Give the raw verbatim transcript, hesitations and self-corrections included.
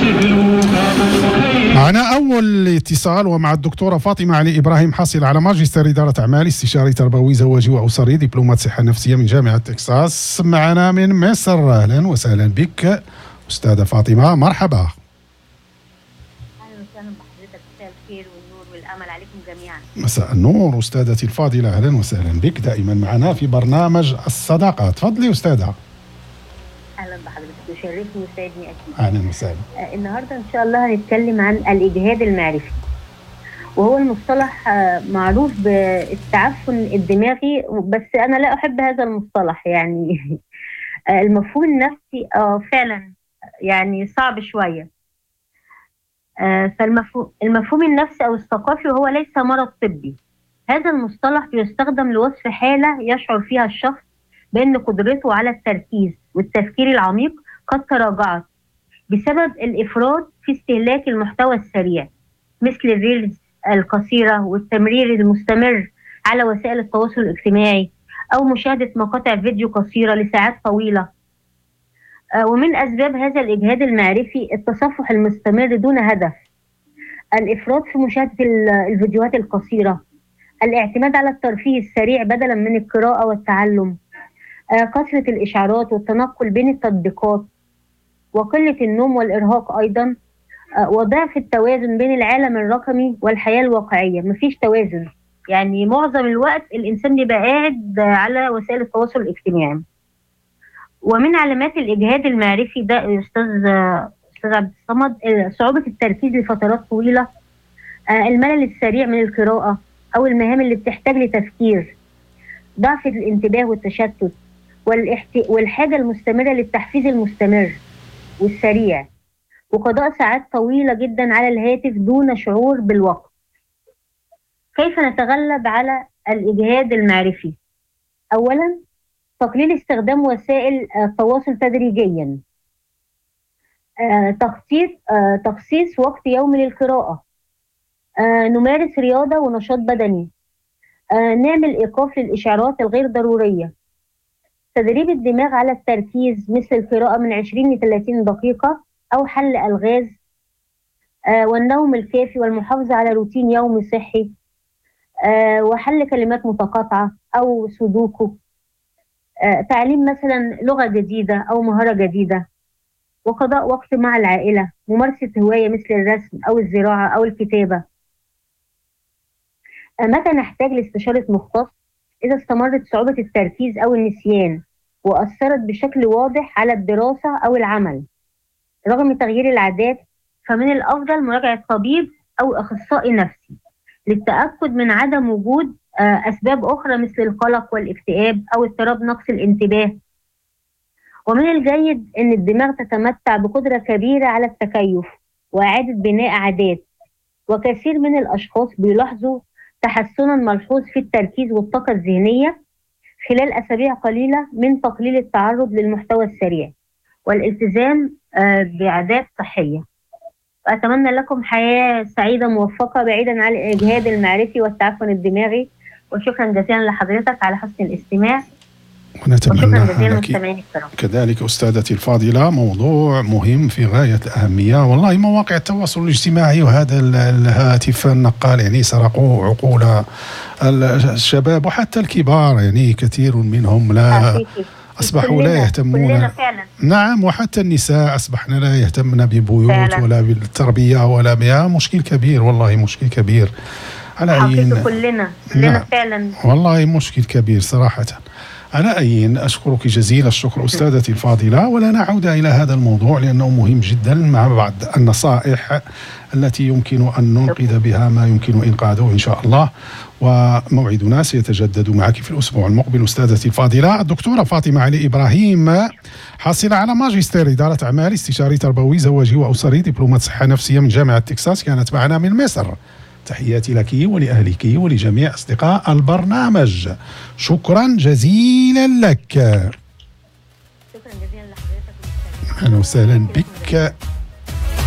معنا أول اتصال ومع الدكتورة فاطمة علي إبراهيم، حاصلة على ماجستير إدارة أعمال، استشاري تربوي زواجي وأسري، دبلومات صحة نفسية من جامعة تكساس، معنا من مصر. أهلا وسهلا بك أستاذة فاطمة، مرحبا. أهلا وسهلا بحضرتك، مساء الخير والنور والأمل عليكم جميعا. مساء النور أستاذتي الفاضلة، أهلا وسهلا بك دائما معنا في برنامج الصداقة. تفضلي أستاذة. أهلا بحضرتك، يشرفني ويسعدني أكيد. أهلا وسهلا. آه النهارده إن شاء الله هنتكلم عن الإجهاد المعرفي، وهو المصطلح آه معروف بالتعفن الدماغي، بس أنا لا أحب هذا المصطلح يعني. آه المفهوم النفسي آه فعلا يعني صعب شوية. آه فالمفهوم المفهوم النفسي أو الثقافي هو ليس مرض طبي. هذا المصطلح يستخدم لوصف حالة يشعر فيها الشخص بأن قدرته على التركيز والتفكير العميق قد تراجعت بسبب الإفراط في استهلاك المحتوى السريع، مثل الريلز القصيرة والتمرير المستمر على وسائل التواصل الاجتماعي، أو مشاهدة مقاطع فيديو قصيرة لساعات طويلة. ومن أسباب هذا الإجهاد المعرفي التصفح المستمر دون هدف، الإفراط في مشاهدة الفيديوهات القصيرة، الاعتماد على الترفيه السريع بدلا من القراءة والتعلم، كثرة الإشعارات والتنقل بين التطبيقات، وقلة النوم والإرهاق أيضا، وضعف التوازن بين العالم الرقمي والحياة الواقعية. مفيش توازن، يعني معظم الوقت الإنسان بيبقى قاعد على وسائل التواصل الاجتماعي. ومن علامات الإجهاد المعرفي ده يا أستاذ أستاذ عبد الصمد صعوبة التركيز لفترات طويلة، الملل السريع من القراءة أو المهام اللي بتحتاج لتفكير، ضعف الانتباه والتشتت، والاحت... والحاجة المستمرة للتحفيز المستمر والسريع، وقضاء ساعات طويلة جدا على الهاتف دون شعور بالوقت. كيف نتغلب على الإجهاد المعرفي؟ أولا، تقليل استخدام وسائل التواصل تدريجيا، آه، تخصيص آه، تخصيص وقت يومي للقراءة، آه، نمارس رياضة ونشاط بدني، آه، نعمل إيقاف للإشعارات الغير ضرورية، تدريب الدماغ على التركيز مثل القراءة من عشرين ل ثلاثين دقيقة أو حل ألغاز، آه، والنوم الكافي والمحافظة على روتين يومي صحي، آه، وحل كلمات متقاطعة أو سودوكو، آه، تعليم مثلا لغة جديدة أو مهارة جديدة، وقضاء وقت مع العائلة، ممارسة هواية مثل الرسم أو الزراعة أو الكتابة. آه، متى نحتاج لاستشارة مختص؟ إذا استمرت صعوبة التركيز أو النسيان وأثرت بشكل واضح على الدراسة أو العمل. رغم تغيير العادات، فمن الأفضل مراجعة طبيب أو أخصائي نفسي للتأكد من عدم وجود أسباب أخرى مثل القلق والاكتئاب أو اضطراب نقص الانتباه. ومن الجيد أن الدماغ تتمتع بقدرة كبيرة على التكيف وإعادة بناء عادات، وكثير من الأشخاص بيلاحظوا تحسنا ملحوظ في التركيز والطاقة الذهنية خلال أسابيع قليلة من تقليل التعرض للمحتوى السريع والالتزام بعادات صحية. وأتمنى لكم حياة سعيدة موفقة بعيدا عن الإجهاد المعرفي والتعفن الدماغي، وشكرا جزيلا لحضرتك على حسن الاستماع. ونتمنى لك كذلك أستاذتي الفاضلة. موضوع مهم في غاية الأهمية والله. مواقع التواصل الاجتماعي وهذا الهاتف النقال يعني سرقوا عقول الشباب وحتى الكبار، يعني كثير منهم لا أصبحوا لا يهتمون. نعم، وحتى النساء أصبحنا لا يهتمن ببيوت فعلا. ولا بالتربية ولا بها. مشكل كبير والله، مشكل كبير على عين كلنا كلنا نعم. فعلا والله مشكل كبير صراحة. على أين أشكرك جزيل الشكر أستاذتي الفاضلة، ولا نعود إلى هذا الموضوع لأنه مهم جدا مع بعض النصائح التي يمكن أن ننقذ بها ما يمكن إنقاذه إن شاء الله. وموعدنا سيتجدد معك في الأسبوع المقبل أستاذتي الفاضلة الدكتورة فاطمة علي إبراهيم، حاصلة على ماجستير إدارة أعمال، استشاري تربوي زواجي وأسري، دبلومات صحة نفسية من جامعة تكساس، كانت معنا من مصر. تحياتي لك ولأهلك ولجميع أصدقاء البرنامج. شكرا جزيلا لك. شكرا جزيلا لحضرتك. أهلا وسهلا بك.